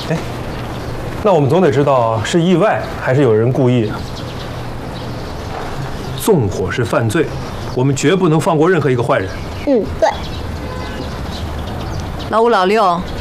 那我们总得知道是意外还是有人故意啊？纵火是犯罪，我们绝不能放过任何一个坏人。 对。 老五、老六，